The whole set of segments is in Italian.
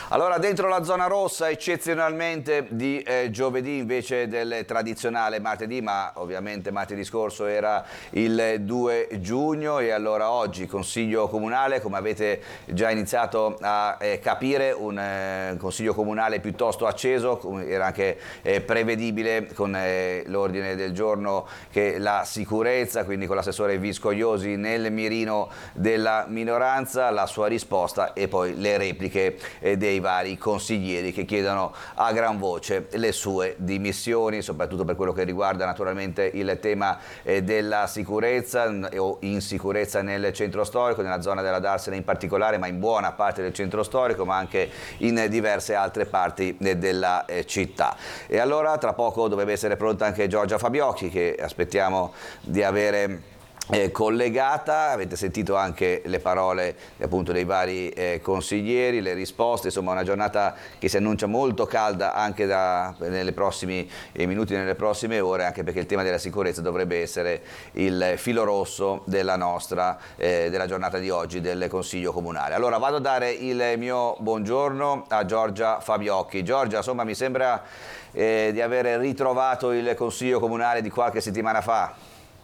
Allora, dentro la zona rossa, eccezionalmente di giovedì invece del tradizionale martedì, ma ovviamente martedì scorso era il 2 giugno e allora oggi Consiglio Comunale, come avete già iniziato a capire, un Consiglio Comunale piuttosto acceso, era anche prevedibile con l'ordine del giorno che la sicurezza, quindi con l'assessore Viscogliosi nel mirino della minoranza, la sua risposta e poi le repliche dei vari consiglieri che chiedono a gran voce le sue dimissioni, soprattutto per quello che riguarda naturalmente il tema della sicurezza o insicurezza nel centro storico, nella zona della Darsena in particolare, ma in buona parte del centro storico, ma anche in diverse altre parti della città. E allora tra poco dovrebbe essere pronta anche Giorgia Fabiocchi, che aspettiamo di avere collegata. Avete sentito anche le parole appunto dei vari consiglieri, le risposte, insomma una giornata che si annuncia molto calda anche nei prossimi minuti, nelle prossime ore, anche perché il tema della sicurezza dovrebbe essere il filo rosso della nostra della giornata di oggi del Consiglio Comunale. Allora vado a dare il mio buongiorno a Giorgia Fabiocchi. Giorgia, insomma mi sembra di aver ritrovato il Consiglio Comunale di qualche settimana fa.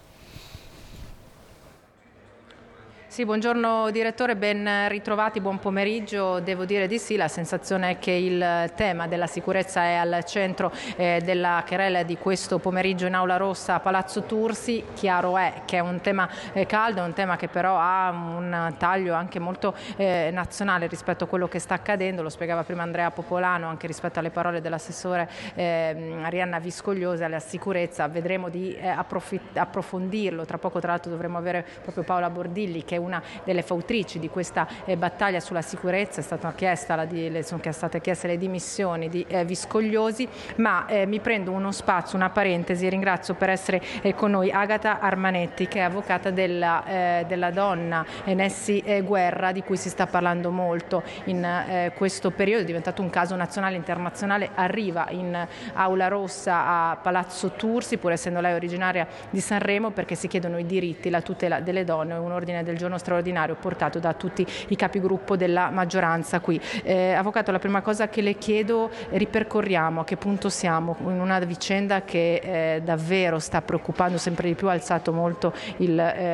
Sì, buongiorno direttore, ben ritrovati, buon pomeriggio. Devo dire di sì, la sensazione è che il tema della sicurezza è al centro della querela di questo pomeriggio in Aula Rossa a Palazzo Tursi. Chiaro è che è un tema caldo, è un tema che però ha un taglio anche molto nazionale rispetto a quello che sta accadendo, lo spiegava prima Andrea Popolano anche rispetto alle parole dell'assessore Arianna Viscogliosi alla sicurezza. Vedremo di approfondirlo, tra poco tra l'altro dovremo avere proprio Paola Bordilli che è una delle fautrici di questa battaglia sulla sicurezza. Sono state chieste le dimissioni di Viscogliosi, ma mi prendo uno spazio, una parentesi, e ringrazio per essere con noi Agata Armanetti, che è avvocata della donna Nessi Guerra, di cui si sta parlando molto in questo periodo, è diventato un caso nazionale e internazionale, arriva in Aula Rossa a Palazzo Tursi, pur essendo lei originaria di Sanremo, perché si chiedono i diritti, la tutela delle donne, un ordine del giorno straordinario portato da tutti i capigruppo della maggioranza qui. Avvocato, la prima cosa che le chiedo, ripercorriamo a che punto siamo in una vicenda che davvero sta preoccupando sempre di più, ha alzato molto il